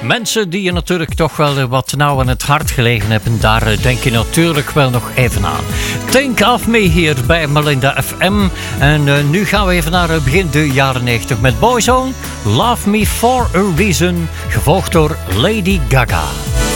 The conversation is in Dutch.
Mensen die je natuurlijk toch wel wat nauw aan het hart gelegen hebben, daar denk je natuurlijk wel nog even aan. Think of Me hier bij Melinda FM. En nu gaan we even naar begin de jaren 90 met Boyzone. Love Me For A Reason, gevolgd door Lady Gaga.